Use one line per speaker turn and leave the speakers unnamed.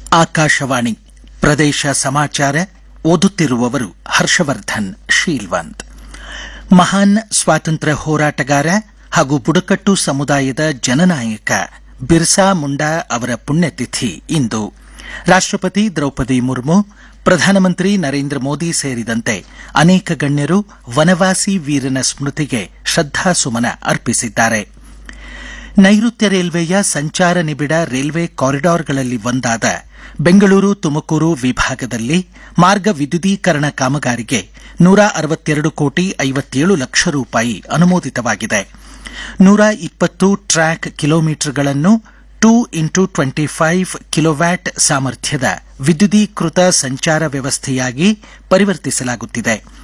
ಆಕಾಶವಾಣಿ ಪ್ರದೇಶ ಸಮಾಚಾರ ಓದುತ್ತಿರುವವರು ಹರ್ಷವರ್ಧನ್ ಶೀಲ್ವಂತ್. ಮಹಾನ್ ಸ್ವಾತಂತ್ರ್ಯ ಹೋರಾಟಗಾರ ಹಾಗೂ ಬುಡಕಟ್ಟು ಸಮುದಾಯದ ಜನನಾಯಕ ಬಿರ್ಸಾ ಮುಂಡಾ ಅವರ ಪುಣ್ಯತಿಥಿ ಇಂದು. ರಾಷ್ಟ್ರಪತಿ ದ್ರೌಪದಿ ಮುರ್ಮು, ಪ್ರಧಾನಮಂತ್ರಿ ನರೇಂದ್ರ ಮೋದಿ ಸೇರಿದಂತೆ ಅನೇಕ ಗಣ್ಯರು ವನವಾಸಿ ವೀರನ ಸ್ಮೃತಿಗೆ ಶ್ರದ್ದಾಸುಮನ ಅರ್ಪಿಸಿದ್ದಾರೆ. ನೈಋತ್ಯ ರೈಲ್ವೆಯ ಸಂಚಾರ ನಿಬಿಡ ರೈಲ್ವೆ ಕಾರಿಡಾರ್ಗಳಲ್ಲಿ ಒಂದಾದ ಬೆಂಗಳೂರು ತುಮಕೂರು ವಿಭಾಗದಲ್ಲಿ ಮಾರ್ಗ ವಿದ್ಯುದೀಕರಣ ಕಾಮಗಾರಿಗೆ 162 ಕೋಟಿ 57 ಲಕ್ಷ ರೂಪಾಯಿ ಅನುಮೋದಿತವಾಗಿದೆ. 120 ಟ್ರ್ಯಾಕ್ ಕಿಲೋಮೀಟರ್ಗಳನ್ನು 2x25 ಕಿಲೋವ್ಯಾಟ್ ಸಾಮರ್ಥ್ಯದ ವಿದ್ಯುದೀಕೃತ ಸಂಚಾರ ವ್ಯವಸ್ಥೆಯಾಗಿ ಪರಿವರ್ತಿಸಲಾಗುತ್ತಿದೆ.